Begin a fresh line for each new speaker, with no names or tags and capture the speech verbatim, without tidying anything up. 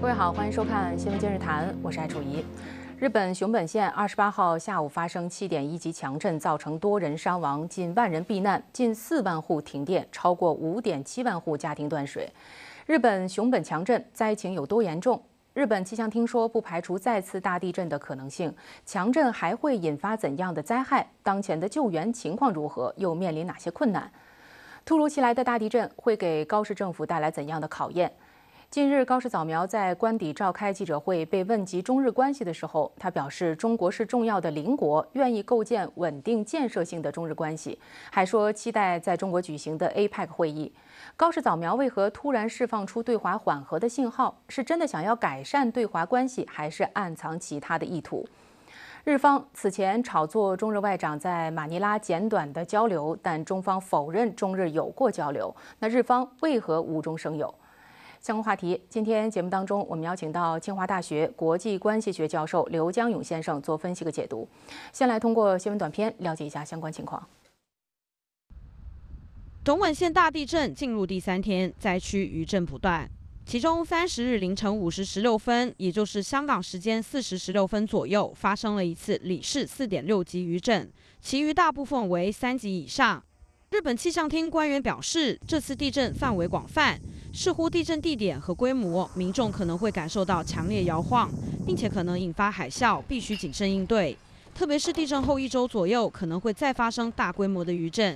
各位好，欢迎收看《新闻今日谈》，我是艾楚怡。日本熊本县二十八号下午发生七点一级强震，造成多人伤亡，近万人避难，近四万户停电，超过五点七万户家庭断水。日本熊本强震灾情有多严重？日本气象厅说，不排除再次大地震的可能性。强震还会引发怎样的灾害？当前的救援情况如何？又面临哪些困难？突如其来的大地震会给高市政府带来怎样的考验？近日，高市早苗在官邸召开记者会，被问及中日关系的时候，他表示，中国是重要的邻国，愿意构建稳定建设性的中日关系，还说期待在中国举行的 A P E C 会议。高市早苗为何突然释放出对华缓和的信号？是真的想要改善对华关系，还是暗藏其他的意图？日方此前炒作中日外长在马尼拉简短的交流，但中方否认中日有过交流。那日方为何无中生有？相关话题，今天节目当中，我们邀请到清华大学国际关系学教授刘江勇先生做分析和解读。先来通过新闻短片了解一下相关情况。
熊本县大地震进入第三天，灾区余震不断。其中三十日凌晨五时十六分，也就是香港时间四时十六分左右，发生了一次里氏四点六级余震，其余大部分为三级以上。日本气象厅官员表示，这次地震范围广泛，视乎地震地点和规模，民众可能会感受到强烈摇晃，并且可能引发海啸，必须谨慎应对。特别是地震后一周左右，可能会再发生大规模的余震，